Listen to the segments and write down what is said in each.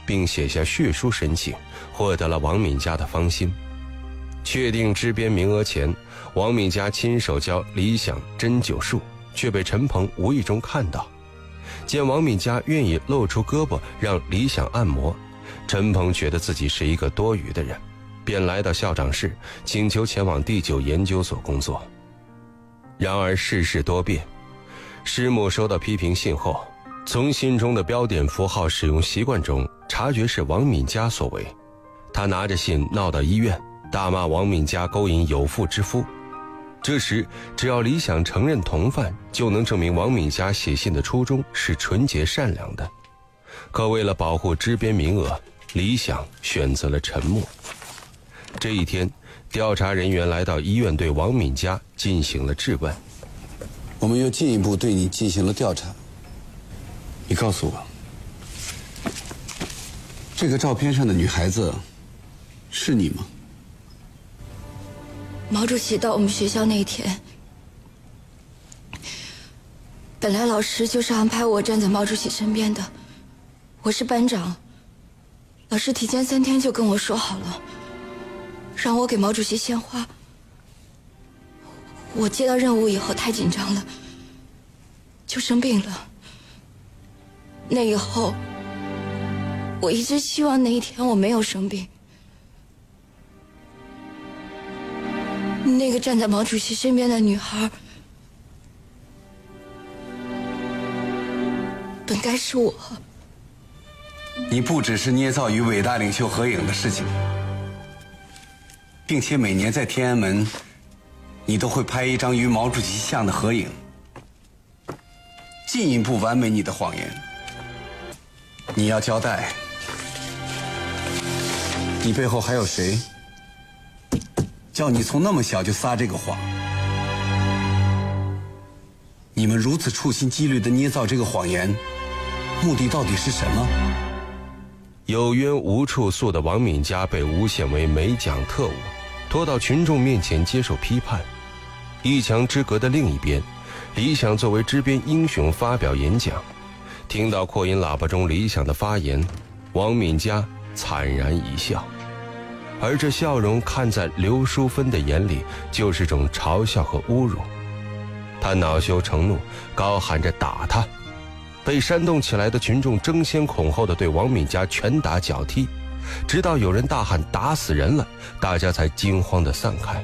并写下血书申请，获得了王敏佳的芳心。确定支编名额前，王敏佳亲手教李想针灸术，却被陈鹏无意中看到。见王敏佳愿意露出胳膊让李想按摩，陈鹏觉得自己是一个多余的人，便来到校长室请求前往第9研究所工作。然而世事多变，师母收到批评信后，从信中的标点符号使用习惯中察觉是王敏佳所为。他拿着信闹到医院，大骂王敏佳勾引有妇之夫。这时只要李想承认同犯，就能证明王敏佳写信的初衷是纯洁善良的。可为了保护支编名额，李想选择了沉默。这一天，调查人员来到医院，对王敏佳进行了质问。 我们又进一步对你进行了调查。你告诉我，这个照片上的女孩子是你吗？ 毛主席到我们学校那一天，本来老师就是安排我站在毛主席身边的，我是班长，老师提前3天就跟我说好了，让我给毛主席献花。我接到任务以后太紧张了，就生病了。那以后，我一直希望那一天我没有生病。那个站在毛主席身边的女孩，本该是我。 你不只是捏造与伟大领袖合影的事情，并且每年在天安门，你都会拍一张与毛主席像的合影，进一步完美你的谎言。你要交代，你背后还有谁？叫你从那么小就撒这个谎？你们如此处心积虑地捏造这个谎言，目的到底是什么？ 有冤无处诉的王敏佳被诬陷为美蒋特务，拖到群众面前接受批判。一墙之隔的另一边，李想作为支编英雄发表演讲。听到扩音喇叭中李想的发言，王敏佳惨然一笑，而这笑容看在刘淑芬的眼里就是种嘲笑和侮辱。他恼羞成怒，高喊着打他。被煽动起来的群众争先恐后地对王敏佳拳打脚踢，直到有人大喊打死人了，大家才惊慌地散开。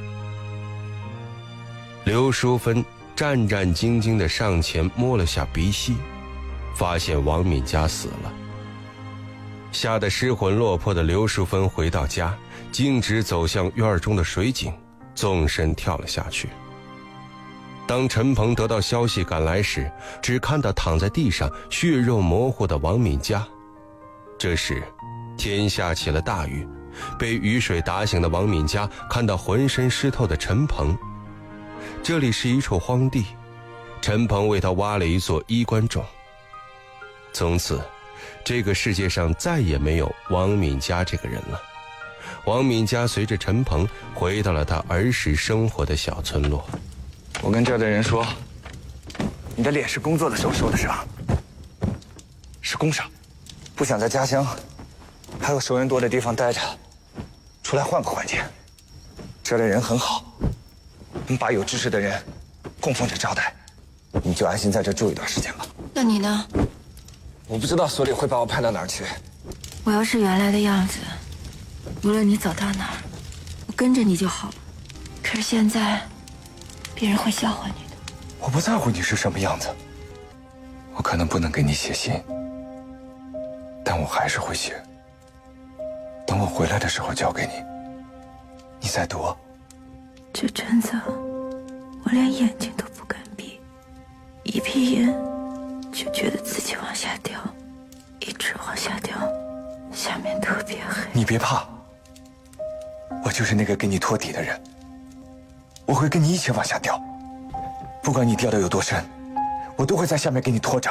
刘淑芬战战兢兢地上前摸了下鼻息，发现王敏佳死了。吓得失魂落魄的刘淑芬回到家，径直走向院中的水井，纵身跳了下去。当陈鹏得到消息赶来时，只看到躺在地上血肉模糊的王敏佳。这时天下起了大雨，被雨水打醒的王敏佳看到浑身湿透的陈鹏。这里是一处荒地，陈鹏为他挖了一座衣冠冢。从此这个世界上再也没有王敏佳这个人了。王敏佳随着陈鹏回到了他儿时生活的小村落。 我跟这儿的人说，你的脸是工作的时候受的伤，是工伤，不想在家乡还有熟人多的地方待着，出来换个环境。这儿的人很好，能把有知识的人供奉着招待，你就安心在这住一段时间吧。 那你呢？ 我不知道所里会把我派到哪儿去。 我要是原来的样子，无论你走到哪儿，我跟着你就好了。可是现在，别人会笑话你的。 我不在乎你是什么样子，我可能不能给你写信，但我还是会写。等我回来的时候交给你，你再读。 这阵子，我连眼睛都不敢闭，一闭眼就觉得自己往下掉，一直往下掉，下面特别黑。 你别怕，我就是那个给你托底的人，我会跟你一起往下掉，不管你掉的有多深，我都会在下面给你拖着。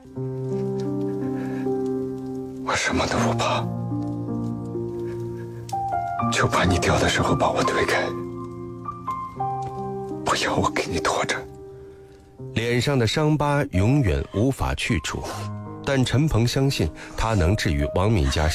我什么都不怕，就怕你掉的时候把我推开，不要我给你拖着。 脸上的伤疤永远无法去除，但陈鹏相信他能治愈王敏佳